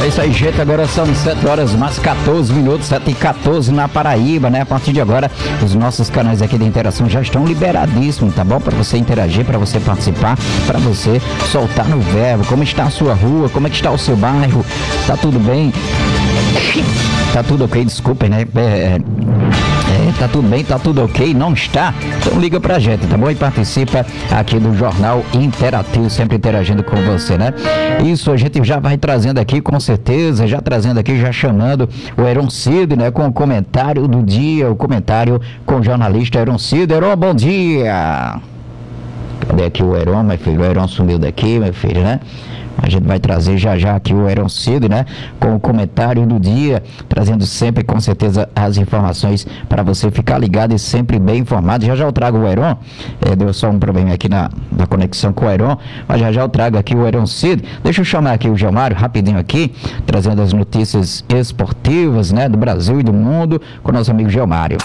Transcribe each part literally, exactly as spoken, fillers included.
É isso aí, gente. Agora são sete horas mais quatorze minutos, sete e quatorze na Paraíba, né? A partir de agora, os nossos canais aqui de interação já estão liberadíssimos, tá bom? Para você interagir, para você participar, para você soltar no verbo. Como está a sua rua? Como é que está o seu bairro? Tá tudo bem? Tá tudo ok, desculpem, né? É, é, é, tá tudo bem, tá tudo ok, não está? Então liga pra gente, tá bom? E participa aqui do Jornal Interativo, sempre interagindo com você, né? Isso a gente já vai trazendo aqui, com certeza, já trazendo aqui, já chamando o Heron Cid, né? Com o comentário do dia, o comentário com o jornalista Heron Cid. Heron, bom dia! Cadê aqui o Heron, meu filho? O Heron sumiu daqui, meu filho, né? A gente vai trazer já já aqui o Heron Cid, né? Com o comentário do dia, trazendo sempre, com certeza, as informações para você ficar ligado e sempre bem informado. Já já eu trago o Heron, é, deu só um problema aqui na, na conexão com o Heron, mas já já eu trago aqui o Heron Cid. Deixa eu chamar aqui o Gelmário, rapidinho aqui, trazendo as notícias esportivas, né? Do Brasil e do mundo, com o nosso amigo Gelmário.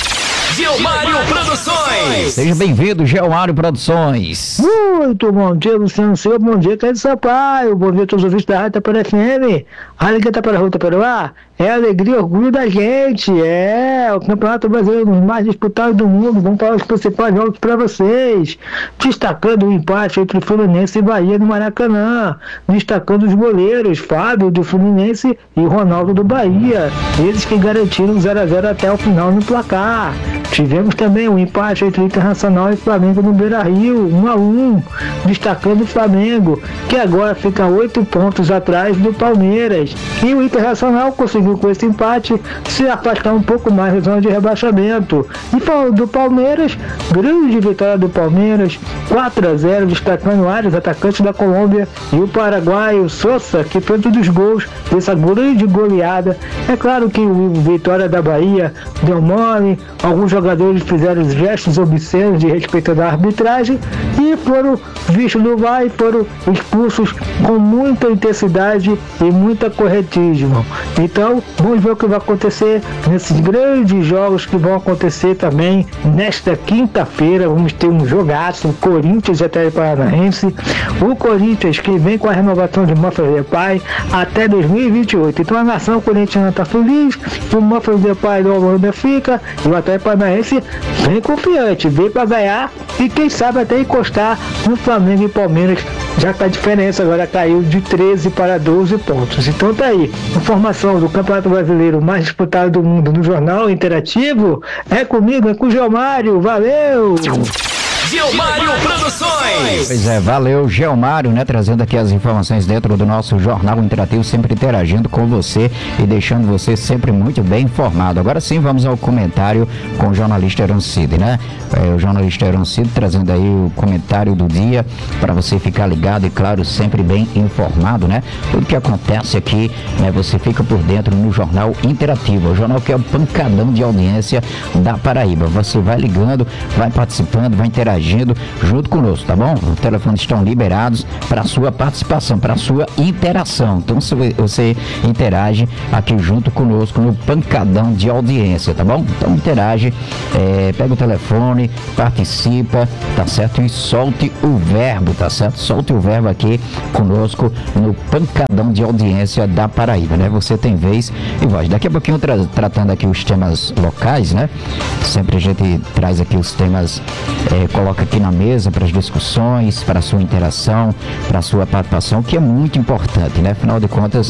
Gelmário Produções. Seja bem-vindo, Gelmário Produções. Muito bom dia, Luciano Silva. Bom dia, Caio Sampaio. Bom dia a todos os ouvintes da Rádio Tapará F M. A Liga Tapará Rua Taparuá é alegria e orgulho da gente. É o Campeonato Brasileiro mais disputado do mundo. Vamos falar os principais jogos para vocês. Destacando o empate entre Fluminense e Bahia no Maracanã. Destacando os goleiros Fábio do Fluminense e Ronaldo do Bahia. Eles que garantiram zero a zero até o final no placar. Tivemos também um empate entre Internacional e Flamengo no Beira-Rio, um a um, destacando o Flamengo, que agora fica oito pontos atrás do Palmeiras. E o Internacional conseguiu com esse empate se afastar um pouco mais da zona de rebaixamento. E falando do Palmeiras, grande vitória do Palmeiras, quatro a zero, destacando vários atacantes da Colômbia e o paraguaio Sosa, que fez um dos gols dessa grande goleada. É claro que o vitória da Bahia deu mole, alguns jogadores fizeram gestos obscenos de respeito da arbitragem e foram vistos no V A R e foram expulsos com muita intensidade e muita corretismo. Então, vamos ver o que vai acontecer nesses grandes jogos que vão acontecer também nesta quinta-feira. Vamos ter um jogaço, Corinthians e Atlético Paranaense. O Corinthians que vem com a renovação de Manfred Depay até dois mil e vinte e oito. Então a nação corintiana está feliz, o Manfred Depay do Holanda fica, e o Atlético Paranaense bem confiante, veio para ganhar e quem sabe até encostar no Flamengo e Palmeiras, já que a diferença agora caiu de treze para doze pontos. Então tá aí, informação do Campeonato Brasileiro mais disputado do mundo no Jornal Interativo. É comigo, é com o Gelmário, valeu! Gelmário Produções. Pois é, valeu, Gelmário, né? Trazendo aqui as informações dentro do nosso Jornal Interativo, sempre interagindo com você e deixando você sempre muito bem informado. Agora sim, vamos ao comentário com o jornalista Heron Cid, né? É, o jornalista Heron Cid trazendo aí o comentário do dia para você ficar ligado e, claro, sempre bem informado, né? Tudo que acontece aqui, né? Você fica por dentro no Jornal Interativo, o jornal que é o pancadão de audiência da Paraíba. Você vai ligando, vai participando, vai interagindo junto conosco, tá bom? Os telefones estão liberados para sua participação, para sua interação. Então você interage aqui junto conosco no pancadão de audiência, tá bom? Então interage, é, pega o telefone, participa, tá certo? E solte o verbo, tá certo? Solte o verbo aqui conosco no pancadão de audiência da Paraíba, né? Você tem vez e voz. Daqui a pouquinho tra- tratando aqui os temas locais, né? Sempre a gente traz aqui os temas, é, coloca aqui na mesa para as discussões, para a sua interação, para a sua participação, que é muito importante, né? Afinal de contas,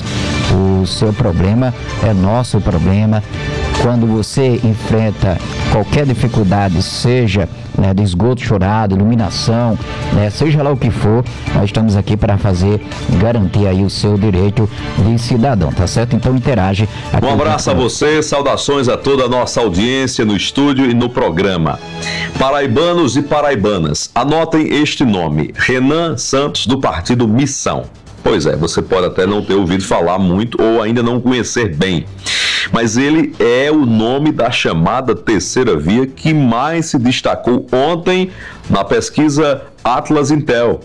o seu problema é nosso problema. Quando você enfrenta qualquer dificuldade, seja, né, de esgoto chorado, iluminação, né, seja lá o que for, nós estamos aqui para fazer, garantir aí o seu direito de cidadão, tá certo? Então interage aqui. Um abraço a você, saudações a toda a nossa audiência no estúdio e no programa. Paraibanos e paraibanas, anotem este nome, Renan Santos, do partido Missão. Pois é, você pode até não ter ouvido falar muito ou ainda não conhecer bem, mas ele é o nome da chamada terceira via que mais se destacou ontem na pesquisa Atlas Intel.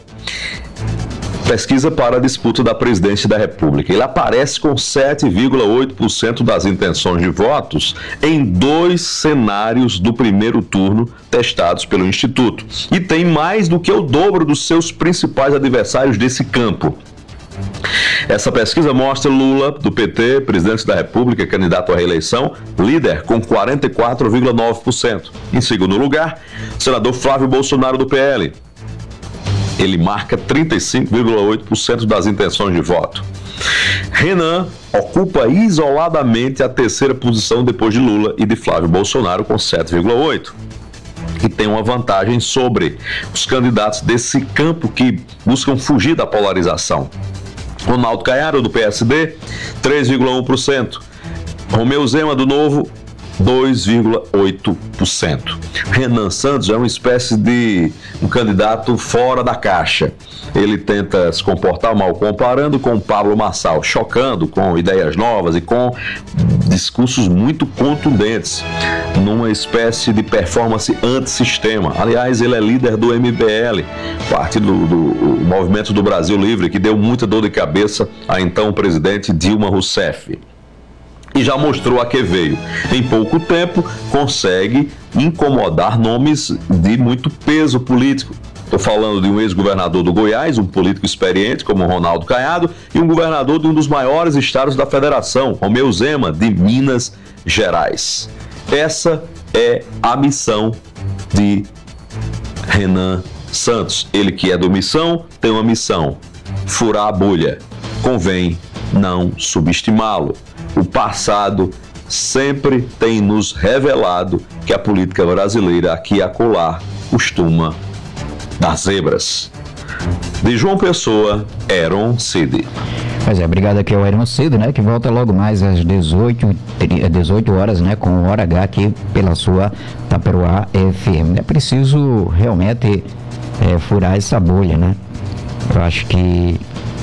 Pesquisa para a disputa da presidência da República. Ele aparece com sete vírgula oito por cento das intenções de votos em dois cenários do primeiro turno testados pelo Instituto e tem mais do que o dobro dos seus principais adversários desse campo. Essa pesquisa mostra Lula, do P T, presidente da República, candidato à reeleição, líder com quarenta e quatro vírgula nove por cento. Em segundo lugar, o senador Flávio Bolsonaro, do P L. Ele marca trinta e cinco vírgula oito por cento das intenções de voto. Renan ocupa isoladamente a terceira posição depois de Lula e de Flávio Bolsonaro, com sete vírgula oito por cento. E tem uma vantagem sobre os candidatos desse campo que buscam fugir da polarização. Ronaldo Caiado, do P S D, três vírgula um por cento. Romeu Zema, do Novo, dois vírgula oito por cento. Renan Santos é uma espécie de um candidato fora da caixa. Ele tenta se comportar mal comparando com Pablo Marçal, chocando com ideias novas e com discursos muito contundentes, numa espécie de performance antissistema. Aliás, ele é líder do M B L, partido do, do Movimento do Brasil Livre, que deu muita dor de cabeça a então presidente Dilma Rousseff. E já mostrou a que veio. Em pouco tempo, consegue incomodar nomes de muito peso político. Estou falando de um ex-governador do Goiás, um político experiente como Ronaldo Caiado, e um governador de um dos maiores estados da federação, Romeu Zema, de Minas Gerais. Essa é a missão de Renan Santos. Ele que é do Missão, tem uma missão: furar a bolha. Convém não subestimá-lo. O passado sempre tem nos revelado que a política brasileira aqui e acolá costuma dar zebras. De João Pessoa, Heron Cid. Pois é, obrigado aqui ao Heron Cid, né, que volta logo mais às dezoito, dezoito horas, né, com Hora H aqui pela sua Taperoá F M. É preciso realmente é, furar essa bolha, né? Eu acho que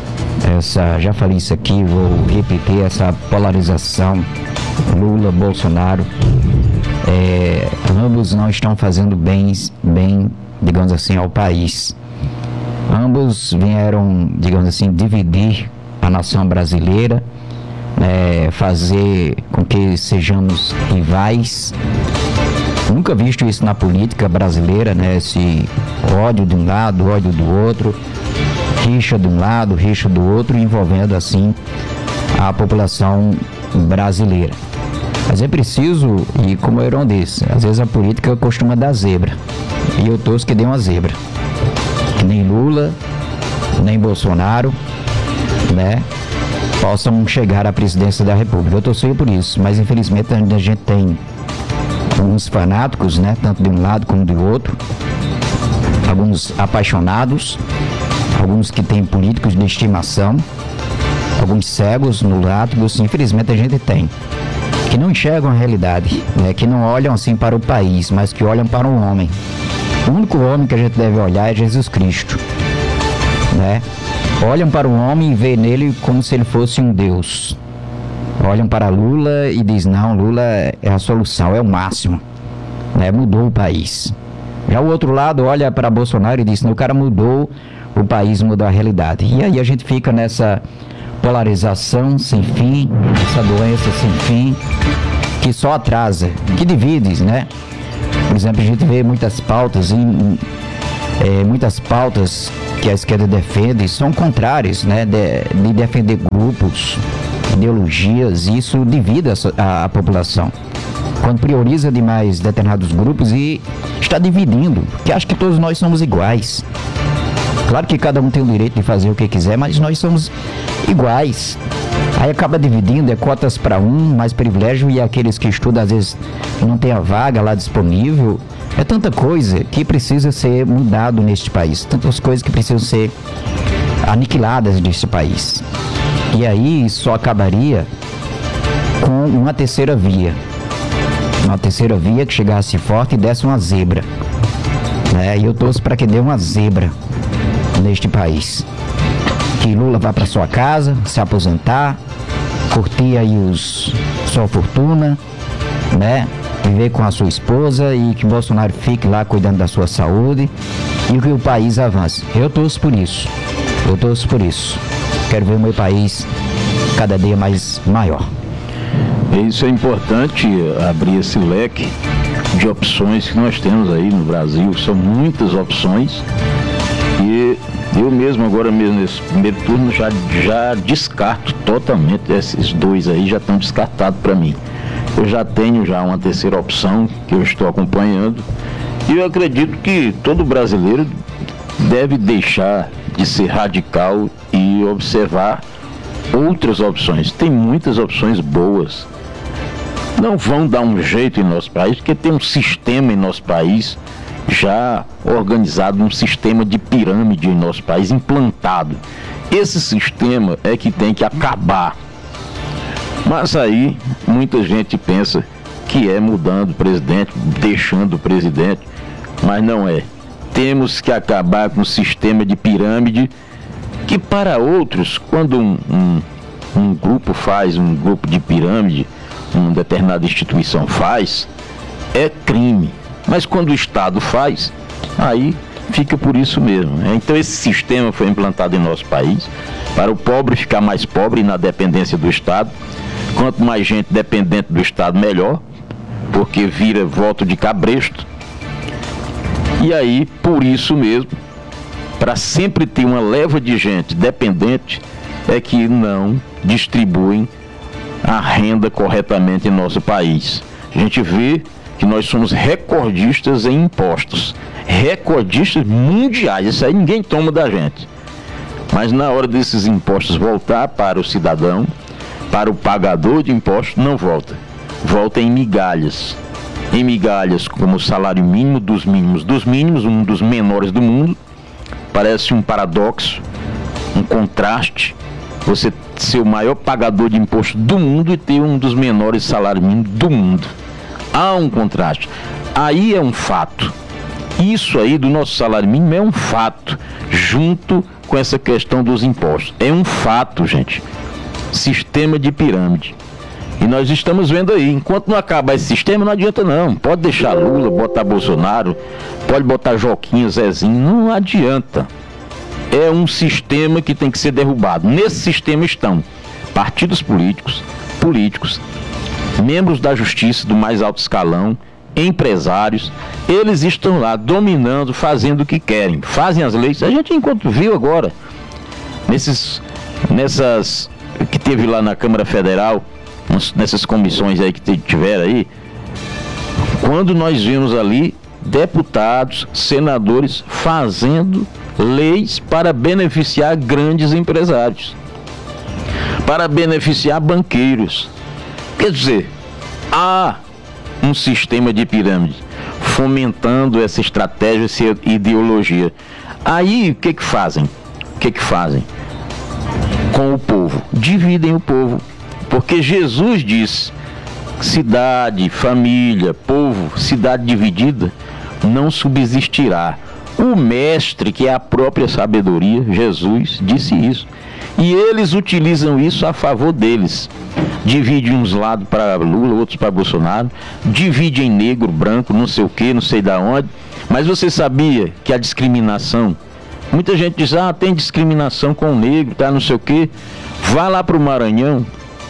essa, já falei isso aqui, vou repetir, essa polarização Lula, Bolsonaro, é, ambos não estão fazendo bem, bem, digamos assim, ao país. Ambos vieram, digamos assim, dividir a nação brasileira, é, fazer com que sejamos rivais. Nunca visto isso na política brasileira, né? Esse ódio de um lado, ódio do outro, rixa de um lado, rixa do outro, envolvendo assim a população brasileira. Mas é preciso, e como o Heron disse, às vezes a política costuma dar zebra, e eu torço que dê uma zebra, que nem Lula, nem Bolsonaro, né, possam chegar à presidência da República. Eu torço por isso, mas infelizmente a gente tem alguns fanáticos, né, tanto de um lado como do outro, alguns apaixonados, alguns que têm políticos de estimação, alguns cegos, nuláticos, infelizmente a gente tem, que não enxergam a realidade, né, que não olham assim para o país, mas que olham para o homem. O único homem que a gente deve olhar é Jesus Cristo, né? Olham para o homem e vê nele como se ele fosse um Deus. Olham para Lula e diz, não, Lula é a solução, é o máximo, né? Mudou o país. Já o outro lado olha para Bolsonaro e diz, não, o cara mudou o país, mudou a realidade. E aí a gente fica nessa polarização sem fim, essa doença sem fim, que só atrasa, que divide, né? Por exemplo, a gente vê muitas pautas, em, é, muitas pautas que a esquerda defende são contrárias, né? De, de defender grupos, ideologias, e isso divide a, a, a população. Quando prioriza demais determinados grupos e está dividindo, porque acha que todos nós somos iguais. Claro que cada um tem o direito de fazer o que quiser, mas nós somos iguais. Aí acaba dividindo, é cotas para um, mais privilégio, e aqueles que estudam às vezes não tem a vaga lá disponível. É tanta coisa que precisa ser mudado neste país, tantas coisas que precisam ser aniquiladas neste país. E aí só acabaria com uma terceira via. Uma terceira via que chegasse forte e desse uma zebra, né? E eu torço para que dê uma zebra neste país. Que Lula vá para sua casa, se aposentar, curtir aí os, sua fortuna, né? Viver com a sua esposa, e que Bolsonaro fique lá cuidando da sua saúde e que o país avance. Eu torço por isso. Eu torço por isso. Quero ver o meu país cada dia mais maior. Isso é importante, abrir esse leque de opções que nós temos aí no Brasil. São muitas opções e Eu mesmo, agora mesmo, nesse primeiro turno, já, já descarto totalmente. Esses dois aí já estão descartados para mim. Eu já tenho já uma terceira opção que eu estou acompanhando. E eu acredito que todo brasileiro deve deixar de ser radical e observar outras opções. Tem muitas opções boas. Não vão dar um jeito em nosso país, porque tem um sistema em nosso país já organizado, um sistema de pirâmide em nosso país implantado. Esse sistema é que tem que acabar. Mas aí muita gente pensa que é mudando o presidente, deixando o presidente, mas não é. Temos que acabar com o sistema de pirâmide que, para outros, quando um, um, um grupo faz um grupo de pirâmide, uma determinada instituição faz, é crime. Mas quando o Estado faz, aí fica por isso mesmo. Então esse sistema foi implantado em nosso país para o pobre ficar mais pobre na dependência do Estado. Quanto mais gente dependente do Estado, melhor, porque vira voto de cabresto. E aí, por isso mesmo, para sempre ter uma leva de gente dependente, é que não distribuem a renda corretamente em nosso país. A gente vê que nós somos recordistas em impostos, recordistas mundiais, isso aí ninguém toma da gente. Mas na hora desses impostos voltar para o cidadão, para o pagador de impostos, não volta. Volta em migalhas. Em migalhas como o salário mínimo dos mínimos dos mínimos, um dos menores do mundo. Parece um paradoxo, um contraste. Você ser o maior pagador de imposto do mundo e ter um dos menores salários mínimos do mundo. Há um contraste. Aí é um fato. Isso aí do nosso salário mínimo é um fato, junto com essa questão dos impostos. É um fato, gente. Sistema de pirâmide. E nós estamos vendo aí, enquanto não acabar esse sistema, não adianta não. Pode deixar Lula, botar Bolsonaro, pode botar Joquinha, Zezinho, não adianta. É um sistema que tem que ser derrubado. Nesse sistema estão partidos políticos, políticos, membros da justiça do mais alto escalão, empresários. Eles estão lá dominando, fazendo o que querem, fazem as leis. A gente enquanto viu agora, nesses, nessas que teve lá na Câmara Federal, nessas comissões aí que tiveram aí, quando nós vimos ali deputados, senadores fazendo leis para beneficiar grandes empresários, para beneficiar banqueiros. Quer dizer, há um sistema de pirâmide fomentando essa estratégia, essa ideologia. Aí o que que fazem? O que que fazem com o povo? Dividem o povo. Porque Jesus disse: cidade, família, povo, cidade dividida não subsistirá. O mestre, que é a própria sabedoria, Jesus, disse isso. E eles utilizam isso a favor deles. Dividem uns lados para Lula, outros para Bolsonaro. Dividem negro, branco, não sei o que, não sei da onde. Mas você sabia que a discriminação... Muita gente diz, ah, tem discriminação com o negro, tá, não sei o que. Vá lá para o Maranhão.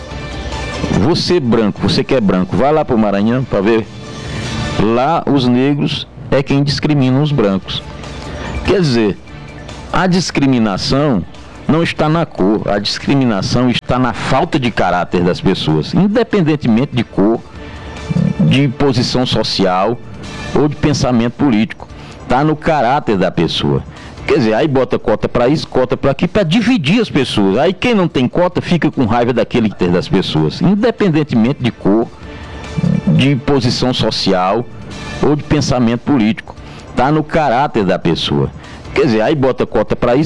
Você branco, você que é branco, vá lá para o Maranhão para ver. Lá os negros é quem discrimina os brancos. Quer dizer, a discriminação não está na cor, a discriminação está na falta de caráter das pessoas, independentemente de cor, de posição social ou de pensamento político. Está no caráter da pessoa. Quer dizer, aí bota cota para isso, cota para aqui, para dividir as pessoas. Aí quem não tem cota fica com raiva daquele que tem das pessoas, independentemente de cor, de posição social ou de pensamento político. Está no caráter da pessoa. Quer dizer, aí bota cota para isso,